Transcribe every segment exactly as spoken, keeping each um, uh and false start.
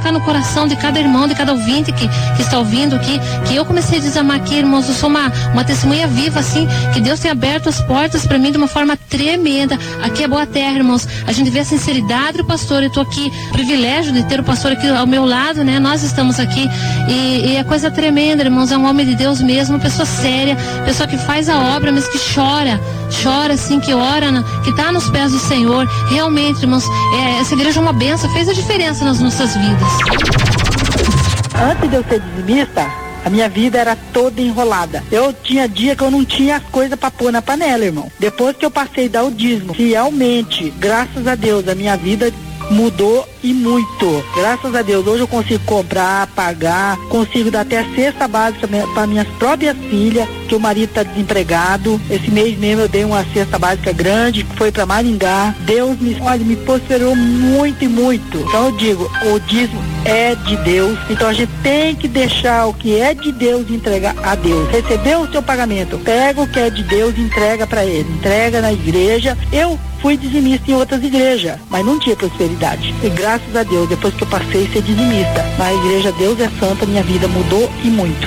colocar no coração de cada irmão, de cada ouvinte que, que está ouvindo aqui, que eu comecei a desamar aqui, irmãos. Eu sou uma, uma testemunha viva, assim, que Deus tem aberto as portas para mim de uma forma tremenda. Aqui é Boa Terra, irmãos. A gente vê a sinceridade do pastor. Eu estou aqui, privilégio de ter o pastor aqui ao meu lado, né? Nós estamos aqui e, e é coisa tremenda, irmãos. É um homem de Deus mesmo, uma pessoa séria, pessoa que faz a obra, mas que chora, chora assim, que ora, na, que está nos pés do Senhor. Realmente, irmãos, é, essa igreja é uma bênção, fez a diferença nas nossas vidas. Antes de eu ser dizimista, a minha vida era toda enrolada. Eu tinha dia que eu não tinha as coisas para pôr na panela, irmão. Depois que eu passei a dar o dízimo, fielmente, graças a Deus, a minha vida mudou e muito. Graças a Deus, hoje eu consigo comprar, pagar, consigo dar até a cesta básica para minhas próprias filhas, que o marido está desempregado. Esse mês mesmo eu dei uma cesta básica grande, que foi para Maringá. Deus me, olha, me prosperou muito e muito. Então eu digo, o dízimo é de Deus, então a gente tem que deixar o que é de Deus e entregar a Deus. Recebeu o seu pagamento, pega o que é de Deus e entrega para ele, entrega na igreja. Eu fui dizimista em outras igrejas, mas não tinha prosperidade. E graças a Deus, depois que eu passei a ser dizimista, na igreja Deus é Santa, minha vida mudou e muito.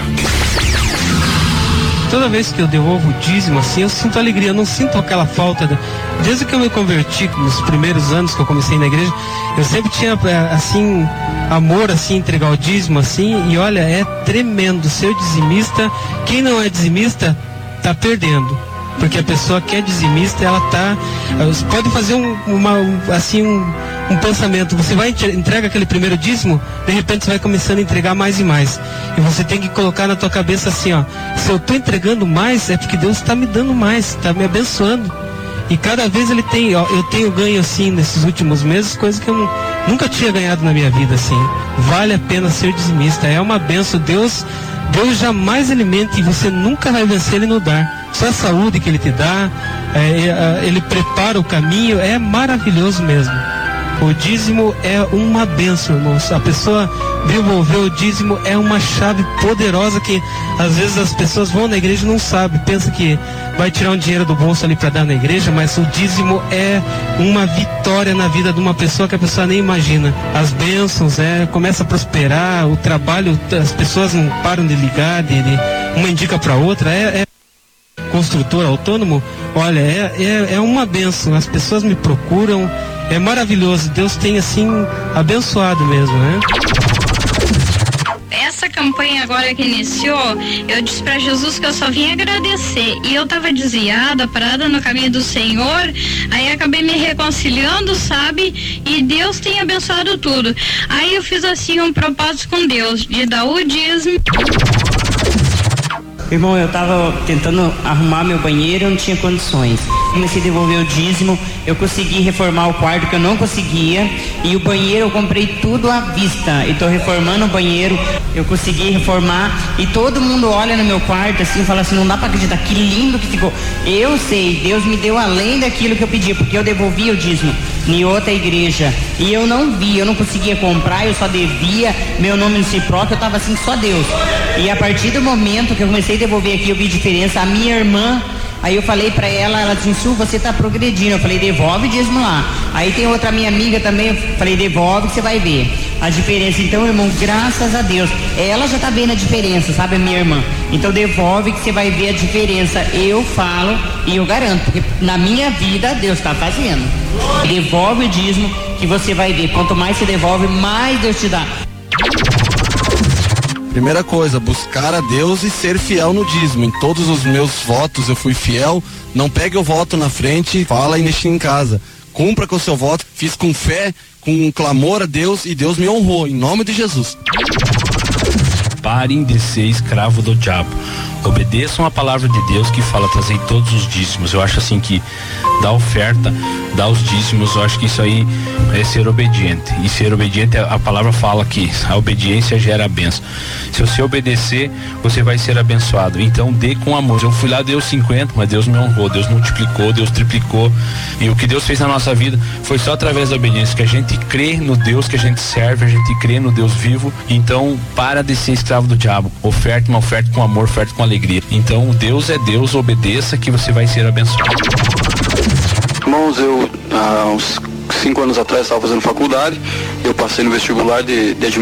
Toda vez que eu devolvo o dízimo, assim, eu sinto alegria, eu não sinto aquela falta. De... Desde que eu me converti, nos primeiros anos que eu comecei na igreja, eu sempre tinha, assim, amor, assim, entregar o dízimo, assim, e olha, é tremendo. Ser dizimista, quem não é dizimista, tá perdendo. Porque a pessoa que é dizimista, ela tá, você pode fazer um, uma, um, assim, um, um pensamento, você vai entrega aquele primeiro dízimo, de repente você vai começando a entregar mais e mais, e você tem que colocar na tua cabeça assim, ó, se eu tô entregando mais, é porque Deus está me dando mais, está me abençoando, e cada vez ele tem, ó, eu tenho ganho assim, nesses últimos meses, coisas que eu não, nunca tinha ganhado na minha vida, assim. Vale a pena ser dizimista, é uma benção. Deus Deus jamais alimenta e você nunca vai vencer ele no dar. Só a saúde que ele te dá, é, ele prepara o caminho, é maravilhoso mesmo. O dízimo é uma bênção, irmãos. A pessoa devolver o dízimo é uma chave poderosa que às vezes as pessoas vão na igreja e não sabem, pensa que vai tirar um dinheiro do bolso ali para dar na igreja, mas o dízimo é uma vitória na vida de uma pessoa que a pessoa nem imagina. As bênçãos, é, começa a prosperar, o trabalho, as pessoas não param de ligar, de, de uma indica para outra, é, é construtor autônomo, olha, é, é, é uma bênção, as pessoas me procuram, é maravilhoso, Deus tem assim abençoado mesmo, né? Essa campanha agora que iniciou, eu disse para Jesus que eu só vim agradecer, e eu tava desviada, parada no caminho do Senhor, aí acabei me reconciliando, sabe, e Deus tem abençoado tudo. Aí eu fiz assim um propósito com Deus, de dar o dízimo. Irmão, eu tava tentando arrumar meu banheiro, eu não tinha condições. Comecei a devolver o dízimo, eu consegui reformar o quarto que eu não conseguia, e o banheiro eu comprei tudo à vista, e tô reformando o banheiro, eu consegui reformar, e todo mundo olha no meu quarto assim e fala assim, não dá pra acreditar, que lindo que ficou. Eu sei, Deus me deu além daquilo que eu pedi, porque eu devolvi o dízimo em outra igreja, e eu não vi, eu não conseguia comprar, eu só devia, meu nome no Ciproc, eu tava assim, só Deus. E a partir do momento que eu comecei a devolver aqui, eu vi diferença. A minha irmã, aí eu falei pra ela, ela disse, Su, você tá progredindo. Eu falei, devolve o dízimo lá. Aí tem outra minha amiga também, eu falei, devolve que você vai ver a diferença. Então, irmão, graças a Deus, ela já tá vendo a diferença, sabe, a minha irmã? Então devolve que você vai ver a diferença. Eu falo e eu garanto, porque na minha vida Deus tá fazendo. Devolve o dízimo que você vai ver. Quanto mais você devolve, mais Deus te dá. Primeira coisa, buscar a Deus e ser fiel no dízimo. Em todos os meus votos eu fui fiel. Não pegue o voto na frente, fala e deixe em casa. Cumpra com o seu voto. Fiz com fé, com um clamor a Deus, e Deus me honrou, em nome de Jesus. Parem de ser escravo do diabo. Obedeçam a palavra de Deus que fala trazer todos os dízimos. Eu acho assim que dar oferta, dar os dízimos, eu acho que isso aí é ser obediente. E ser obediente, a palavra fala que a obediência gera a bênção. Se você obedecer, você vai ser abençoado. Então dê com amor. Eu fui lá, deu cinquenta, mas Deus me honrou, Deus multiplicou, Deus triplicou. E o que Deus fez na nossa vida foi só através da obediência, que a gente crê no Deus que a gente serve, a gente crê no Deus vivo. Então para de ser escravo do diabo. Oferte uma oferta com amor, oferta com alegria. Então Deus é Deus, obedeça que você vai ser abençoado. Irmãos, eu há uns cinco anos atrás estava fazendo faculdade, eu passei no vestibular de, de